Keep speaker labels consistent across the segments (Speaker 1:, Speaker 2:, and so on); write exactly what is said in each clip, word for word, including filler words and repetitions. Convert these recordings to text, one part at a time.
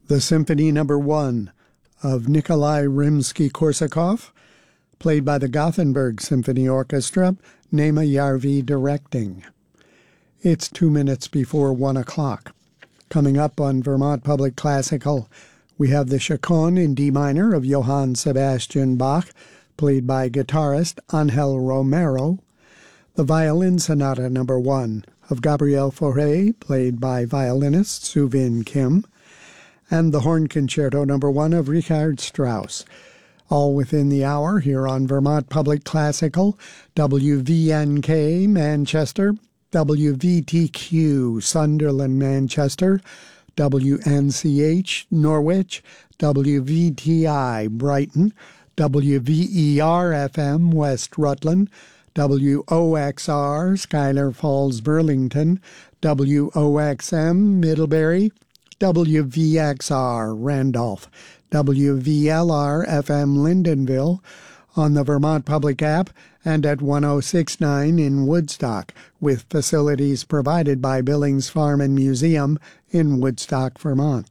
Speaker 1: the Symphony Number One of Nikolai Rimsky-Korsakov, played by the Gothenburg Symphony Orchestra, Nema Järvi directing. It's two minutes before one o'clock. Coming up on Vermont Public Classical, we have the Chaconne in D minor of Johann Sebastian Bach, played by guitarist Angel Romero, the Violin Sonata Number One of Gabriel Fauré, played by violinist Soo-Vin Kim, and the Horn Concerto Number One of Richard Strauss. All within the hour here on Vermont Public Classical, W V N K Manchester, W V T Q Sunderland Manchester, W N C H Norwich, W V T I Brighton, W V E R F M West Rutland, W O X R Schuyler Falls Burlington, W O X M Middlebury, W V X R Randolph, W V L R F M Lyndonville, on the Vermont Public app, and at one oh six point nine in Woodstock, with facilities provided by Billings Farm and Museum in Woodstock, Vermont.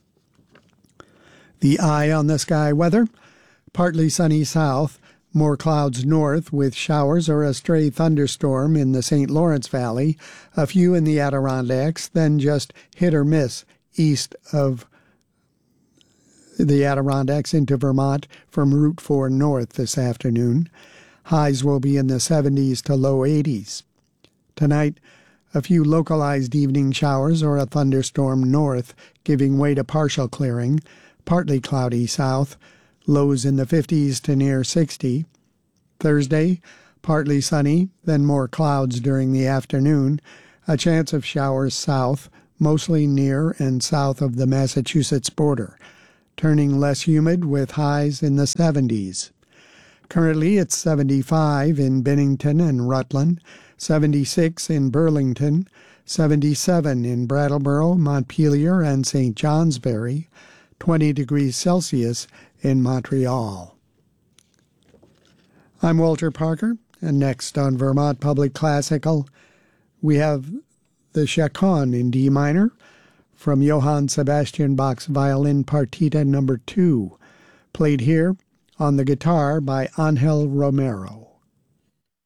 Speaker 1: The eye on the sky weather: partly sunny south, more clouds north with showers or a stray thunderstorm in the Saint Lawrence Valley, a few in the Adirondacks, then just hit or miss east of the Adirondacks into Vermont from Route four north this afternoon. Highs will be in the seventies to low eighties. Tonight, a few localized evening showers or a thunderstorm north, giving way to partial clearing, partly cloudy south, lows in the fifties to near sixty. Thursday, partly sunny, then more clouds during the afternoon, a chance of showers south, mostly near and south of the Massachusetts border, turning less humid with highs in the seventies. Currently it's seventy-five in Bennington and Rutland, seventy-six in Burlington, seventy-seven in Brattleboro, Montpelier, and Saint Johnsbury, twenty degrees Celsius in Montreal. I'm Walter Parker, and next on Vermont Public Classical, we have the Chaconne in D minor from Johann Sebastian Bach's Violin Partita Number Two, played here on the guitar by Angel Romero.